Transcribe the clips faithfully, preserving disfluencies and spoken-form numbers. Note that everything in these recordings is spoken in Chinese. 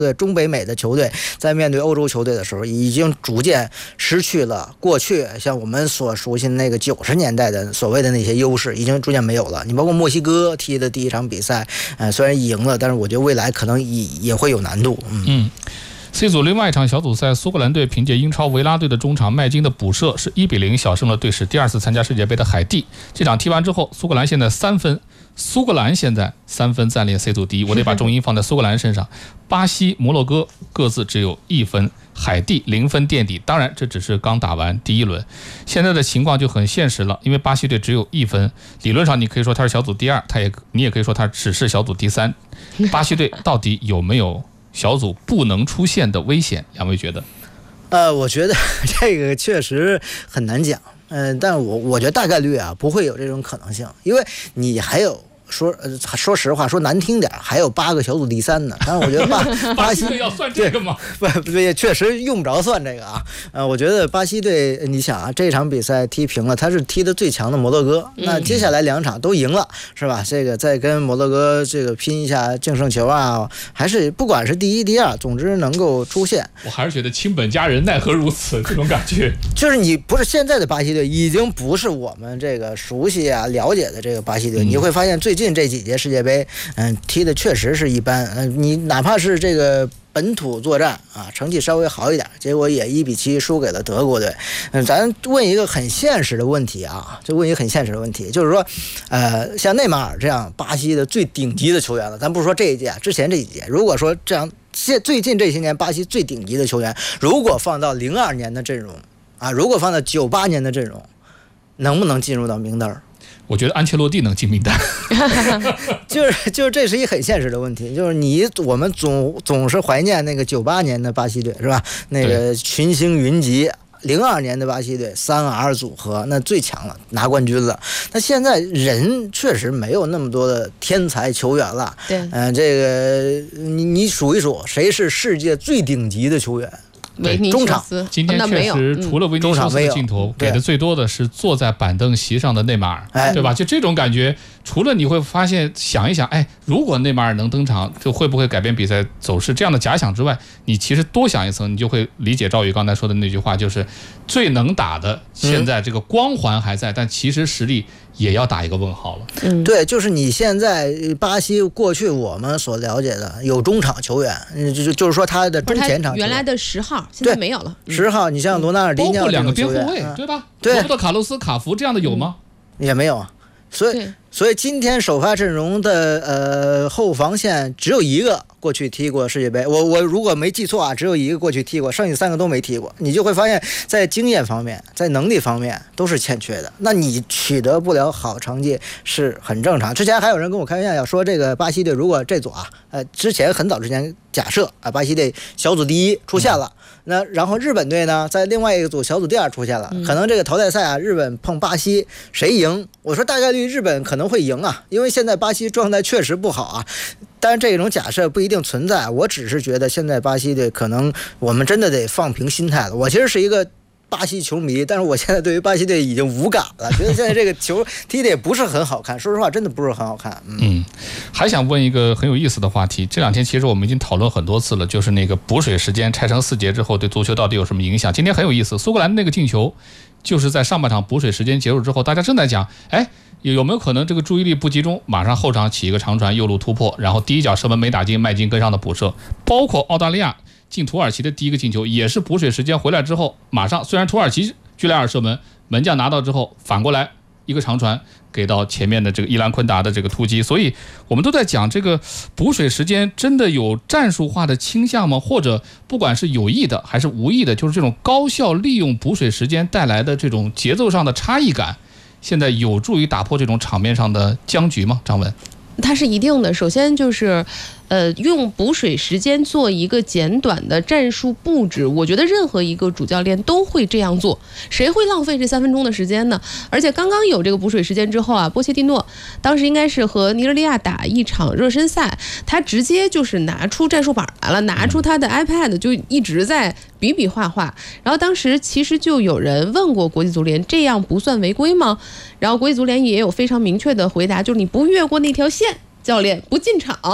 对中北美的球队在面对欧洲球队的时候，已经逐渐失去了过去像我们所熟悉的那个九十年代的所谓的那些优势，已经逐渐没有了。你包括墨西哥踢的第一场比赛，呃，虽然赢了，但是我觉得未来可能也也会有难度。嗯。 嗯 C 组另外一场小组赛，苏格兰队凭借英超维拉队的中场麦金的补射，是一比零小胜了队史第二次参加世界杯的海地。这场踢完之后，苏格兰现在三分，苏格兰现在三分暂列 C 组第一。我得把重音放在苏格兰身上，巴西、摩洛哥各自只有一分，海地零分垫底。当然，这只是刚打完第一轮，现在的情况就很现实了，因为巴西队只有一分，理论上你可以说他是小组第二，他也你也可以说他只是小组第三。巴西队到底有没有小组不能出现的危险？两位觉得？ 呃，我觉得这个确实很难讲，嗯、呃，但我我觉得大概率啊不会有这种可能性，因为你还有。说呃，说实话，说难听点，还有八个小组第三呢。但是我觉得巴巴西队要算这个吗？ 不不，确实用不着算这个啊。呃，我觉得巴西队，你想啊，这场比赛踢平了，他是踢的最强的摩洛哥，那接下来两场都赢了，是吧？这个再跟摩洛哥这个拼一下净胜球啊，还是不管是第一、第二，总之能够出现。 我还是觉得亲本家人奈何如此这种感觉。 就是你不是现在的巴西队，已经不是我们这个熟悉啊、了解的这个巴西队，嗯、你会发现最近。近这几届世界杯，嗯，踢的确实是一般。嗯，你哪怕是这个本土作战啊，成绩稍微好一点，结果也一比七输给了德国队。嗯，咱问一个很现实的问题啊，就问一个很现实的问题，就是说，呃，像内马尔这样巴西的最顶级的球员了，咱不是说这一届，之前这一届，如果说这样，现最近这些年巴西最顶级的球员，如果放到零二年的阵容啊，如果放到九八年的阵容，能不能进入到名单？ 我觉得安切洛蒂能进名单， 就是就是这是一很现实的问题，就是你我们总总是怀念那个九八年的巴西队是吧？那个群星云集，零二年的巴西队三 R 组合那最强了，拿冠军了。那现在人确实没有那么多的天才球员了， 对， 嗯、呃，这个你你数一数，谁是世界最顶级的球员？ 维尼中场今天确实除了维尼修斯的镜头，给的最多的是坐在板凳席上的内马尔， 哎、 对吧？就这种感觉，除了你会发现想一想，哎，如果内马尔能登场，就会不会改变比赛走势这样的假想之外，你其实多想一层，你就会理解赵宇刚才说的那句话，就是最能打的现在这个光环还在，嗯、但其实实力也要打一个问号了。 嗯，对，就是你现在巴西过去我们所了解的有中场球员，就就是说他的中前场原来的十号现在没有了。 十号，你像罗纳尔迪尼奥两个边后卫，对吧？ 对， 罗伯特卡洛斯、卡福这样的有吗？ 嗯、也没有啊。所以，所以今天首发阵容的呃后防线只有一个过去踢过世界杯，我我如果没记错啊，只有一个过去踢过，剩下三个都没踢过。你就会发现，在经验方面，在能力方面都是欠缺的。那你取得不了好成绩是很正常。之前还有人跟我开玩笑说，这个巴西队如果这组啊，呃，之前很早之前假设啊，巴西队小组第一出现了。嗯，那然后日本队呢，在另外一个组小组第二出现了，可能这个淘汰赛啊，日本碰巴西谁赢？我说大概率日本可能会赢啊，因为现在巴西状态确实不好啊。但是这种假设不一定存在，我只是觉得现在巴西队可能我们真的得放平心态了。我其实是一个巴西球迷，但是我现在对于巴西队已经无感了，觉得现在这个球踢的也不是很好看，说实话真的不是很好看。嗯, 嗯，还想问一个很有意思的话题，这两天其实我们已经讨论很多次了，就是那个补水时间拆成四节之后对足球到底有什么影响。今天很有意思，苏格兰那个进球就是在上半场补水时间结束之后，大家正在讲，哎，有没有可能这个注意力不集中，马上后场起一个长传右路突破，然后第一脚射门没打进，麦金跟上的补射，包括澳大利亚进土耳其的第一个进球也是补水时间回来之后，马上虽然土耳其居莱尔射门，门将拿到之后反过来一个长传给到前面的这个伊兰昆达的这个突击，所以我们都在讲这个补水时间真的有战术化的倾向吗？或者不管是有意的还是无意的，就是这种高效利用补水时间带来的这种节奏上的差异感，现在有助于打破这种场面上的僵局吗？张文， 它是一定的。首先就是，呃，用补水时间做一个简短的战术布置，我觉得任何一个主教练都会这样做，谁会浪费这三分钟的时间呢？而且刚刚有这个补水时间之后啊，波切蒂诺当时应该是和尼日利亚打一场热身赛，他直接就是拿出战术板来了，拿出他的 iPad 就一直在比比划划。然后当时其实就有人问过国际足联，这样不算违规吗？然后国际足联也有非常明确的回答，就是你不越过那条线，教练不进场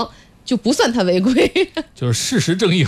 就不算他违规。 就是事实正义